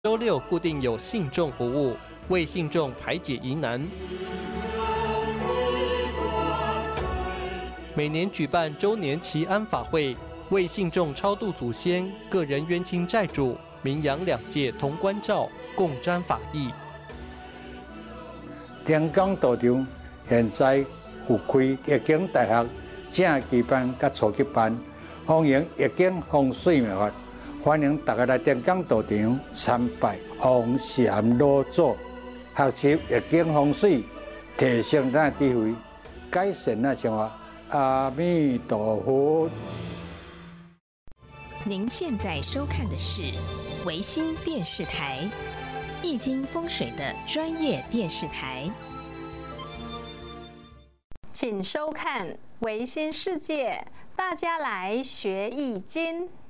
周六固定有信众服务，为信众排解疑难。每年举办周年祈安法会，为信众超度祖先、个人冤亲债主，名扬两界同关照，共沾法益。 天光道场现在有开易经大学正期班甲初级班，欢迎易经风水命法。欢迎大家来天光道场参拜王禅老祖，学习易经风水，提升咱智慧，改善咱生活。阿弥陀佛。 您现在收看的是维新电视台《易经风水》的专业电视台， 请收看维新世界，大家来学易经。